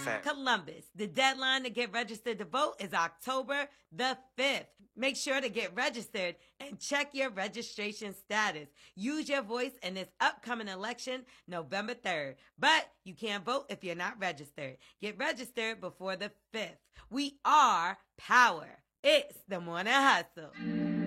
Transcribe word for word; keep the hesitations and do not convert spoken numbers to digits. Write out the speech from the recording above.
Columbus. The deadline to get registered to vote is October the fifth. Make sure to get registered and check your registration status. Use your voice in this upcoming election, November third. But you can't vote if you're not registered. Get registered before the fifth. We are power. It's the Morning Hustle.